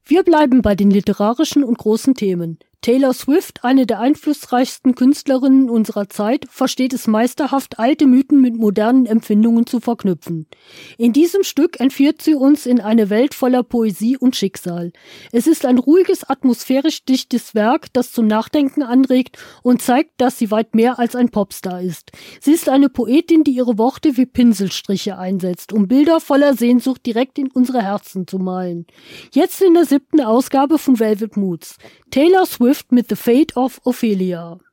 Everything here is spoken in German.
Wir bleiben bei den literarischen und großen Themen. Taylor Swift, eine der einflussreichsten Künstlerinnen unserer Zeit, versteht es meisterhaft, alte Mythen mit modernen Empfindungen zu verknüpfen. In diesem Stück entführt sie uns in eine Welt voller Poesie und Schicksal. Es ist ein ruhiges, atmosphärisch dichtes Werk, das zum Nachdenken anregt und zeigt, dass sie weit mehr als ein Popstar ist. Sie ist eine Poetin, die ihre Worte wie Pinselstriche einsetzt, um Bilder voller Sehnsucht direkt in unsere Herzen zu malen. Jetzt in der 7. Ausgabe von Velvet Moods. Taylor Swift mit The Fate of Ophelia.